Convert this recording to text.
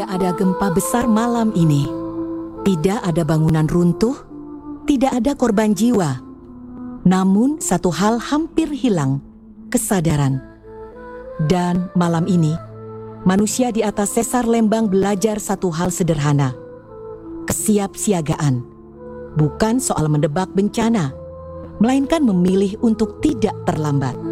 Ada gempa besar malam ini. Tidak ada bangunan runtuh, tidak ada korban jiwa. Namun satu hal hampir hilang, kesadaran. Dan malam ini, manusia di atas sesar Lembang belajar satu hal sederhana. Kesiapsiagaan. Bukan soal mendebak bencana, melainkan memilih untuk tidak terlambat.